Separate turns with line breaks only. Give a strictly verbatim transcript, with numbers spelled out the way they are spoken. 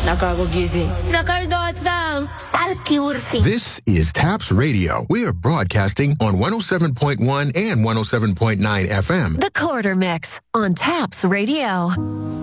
Nakagugising. Nakaldot kang salkiurfi.
This is TAPS Radio. We are broadcasting on one oh seven point one and one oh seven point nine F M.
The Quarter Mix on TAPS Radio.